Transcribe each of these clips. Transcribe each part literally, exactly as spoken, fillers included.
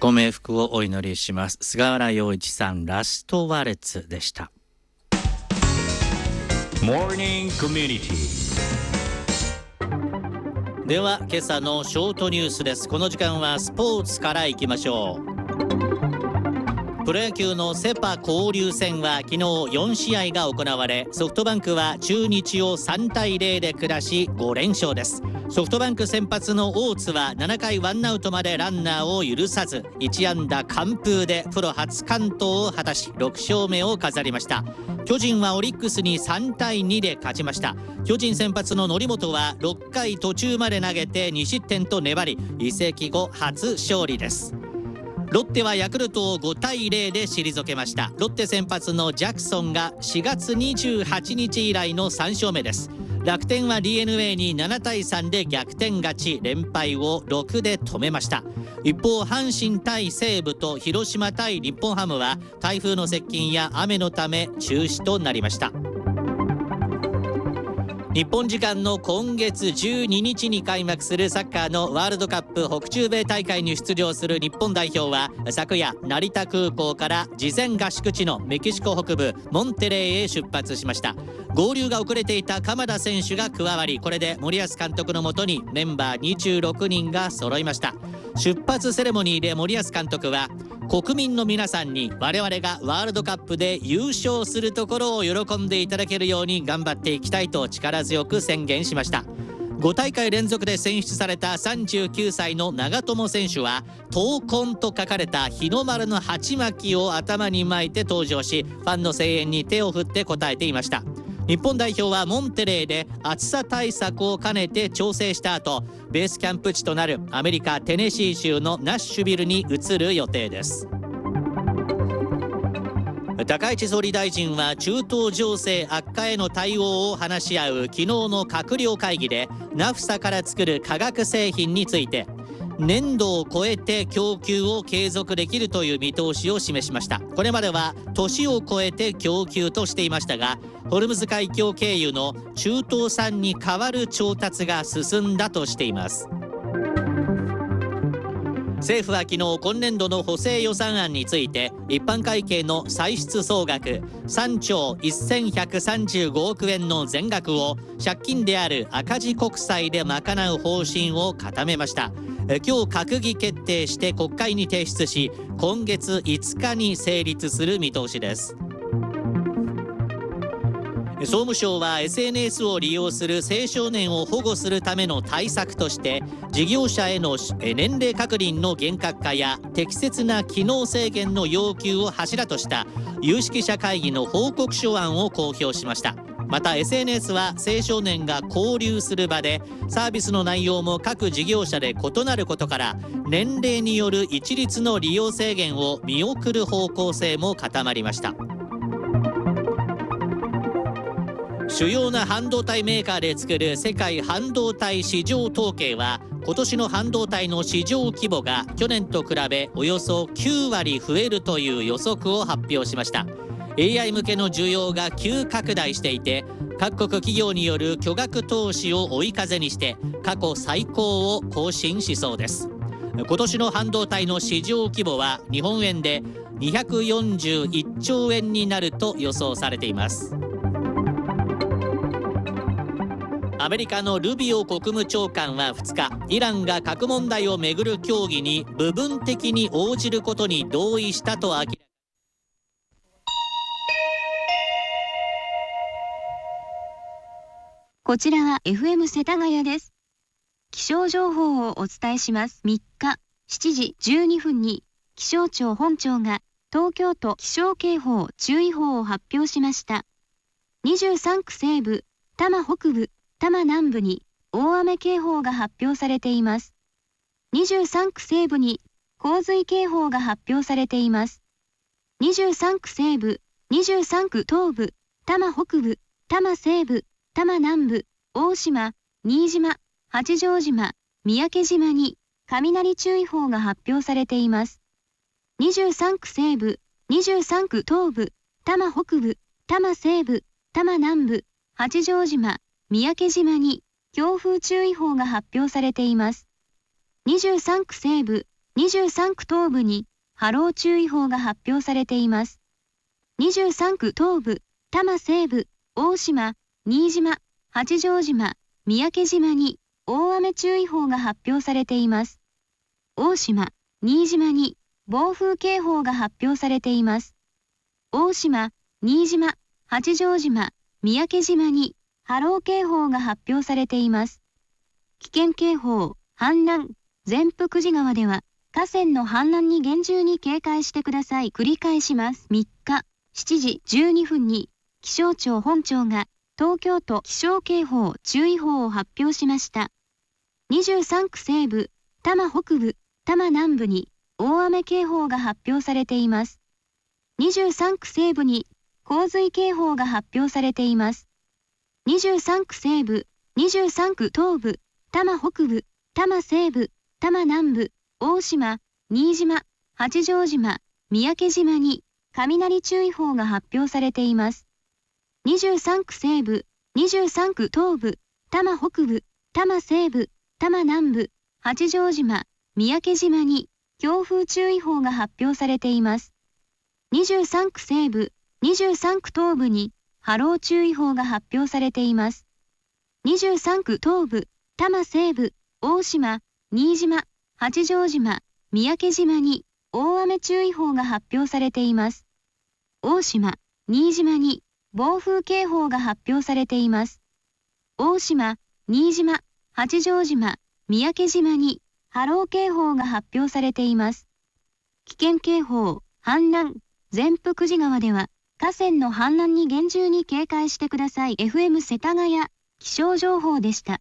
ご冥福をお祈りします。菅原洋一さん、ラストワルツでした。 モーニングコミュニティ。 では今朝のショートニュースです。この時間はスポーツからいきましょう。プロ野球のセパ交流戦は昨日よんしあいが行われ、ソフトバンクは中日をさんたいゼロで下しごれんしょうです。ソフトバンク先発の大津はななかいワンアウトまでランナーを許さずいち安打完封でプロ初完投を果たしろくしょうめを飾りました。巨人はオリックスにさんたいにで勝ちました。巨人先発の則本はろっかい途中まで投げてにしってんと粘り、移籍後初勝利です。ロッテはヤクルトをごたいゼロで退けました。ロッテ先発のジャクソンがしがつにじゅうはちにち以来のさんしょうめです。楽天は ディーエヌエー にななたいさんで逆転勝ち、連敗をろくで止めました。一方、阪神対西武と広島対日本ハムは台風の接近や雨のため中止となりました。日本時間の今月じゅうににちに開幕するサッカーのワールドカップ北中米大会に出場する日本代表は昨夜成田空港から事前合宿地のメキシコ北部モンテレイへ出発しました。合流が遅れていた鎌田選手が加わり、これで森保監督のもとにメンバーにじゅうろくにんが揃いました。出発セレモニーで森保監督は、国民の皆さんに我々がワールドカップで優勝するところを喜んでいただけるように頑張っていきたいと力強く宣言しました。ごたいかい連続で選出されたさんじゅうきゅうさいの長友選手は闘魂と書かれた日の丸の鉢巻きを頭に巻いて登場し、ファンの声援に手を振って応えていました。日本代表はモンテレイで暑さ対策を兼ねて調整した後、ベースキャンプ地となるアメリカテネシー州のナッシュビルに移る予定です。高市総理大臣は中東情勢悪化への対応を話し合う昨日の閣僚会議で、ナフサから作る化学製品について年度を超えて供給を継続できるという見通しを示しました。これまでは年を超えて供給としていましたが、ホルムズ海峡経由の中東産に代わる調達が進んだとしています。政府は昨日今年度の補正予算案について、一般会計の歳出総額さんちょうせんひゃくさんじゅうごおくえんの全額を借金である赤字国債で賄う方針を固めました。今日閣議決定して国会に提出し、今月いつかに成立する見通しです。総務省は エスエヌエス を利用する青少年を保護するための対策として、事業者への年齢確認の厳格化や適切な機能制限の要求を柱とした有識者会議の報告書案を公表しました。また エスエヌエス は青少年が交流する場でサービスの内容も各事業者で異なることから、年齢による一律の利用制限を見送る方向性も固まりました。主要な半導体メーカーで作る世界半導体市場統計は、今年の半導体の市場規模が去年と比べおよそきゅうわり増えるという予測を発表しました。 エーアイ 向けの需要が急拡大していて、各国企業による巨額投資を追い風にして過去最高を更新しそうです。今年の半導体の市場規模は日本円でにひゃくよんじゅういっちょうえんになると予想されています。アメリカのルビオ国務長官はふつか、イランが核問題をめぐる協議に部分的に応じることに同意したと明らかに。 こちらは エフエム 世田谷です。気象情報をお伝えします。みっかしちじじゅうにふんに気象庁本庁が東京都気象警報注意報を発表しました。にじゅうさんく西部、多摩北部、多摩南部に大雨警報が発表されています。にじゅうさんく西部に洪水警報が発表されています。にじゅうさんく西部、にじゅうさんく東部、多摩北部、多摩西部、多摩南部、大島、新島、八丈島、三宅島に雷注意報が発表されています。にじゅうさんく西部、にじゅうさんく東部、多摩北部、多摩西部、多摩南部、八丈島、三宅島に強風注意報が発表されています。にじゅうさんく西部、 にじゅうさんく東部に波浪注意報が発表されています。にじゅうさんく東部、多摩西部、大島、新島、八丈島、三宅島に大雨注意報が発表されています。大島、新島に暴風警報が発表されています。大島、新島、八丈島、三宅島に波浪警報が発表されています。危険警報、氾濫、善福寺川では河川の氾濫に厳重に警戒してください。繰り返します。みっか、しちじじゅうにふんに気象庁本庁が東京都気象警報注意報を発表しました。にじゅうさんく西部、多摩北部、多摩南部に大雨警報が発表されています。にじゅうさんく西部に洪水警報が発表されています。にじゅうさんく西部、にじゅうさんく東部、多摩北部、多摩西部、多摩南部、大島、新島、八丈島、三宅島に雷注意報が発表されています。にじゅうさんく西部、にじゅうさんく東部、多摩北部、多摩西部、多摩南部、八丈島、三宅島に強風注意報が発表されています。にじゅうさんく西部、にじゅうさんく東部に波浪注意報が発表されています。にじゅうさんく東部、多摩西部、大島、新島、八丈島、三宅島に大雨注意報が発表されています。大島、新島に暴風警報が発表されています。大島、新島、八丈島、三宅島に波浪警報が発表されています。危険警報、氾濫、善福寺川では河川の氾濫に厳重に警戒してください。エフエム 世田谷、気象情報でした。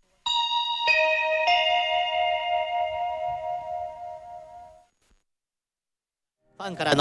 ファンからの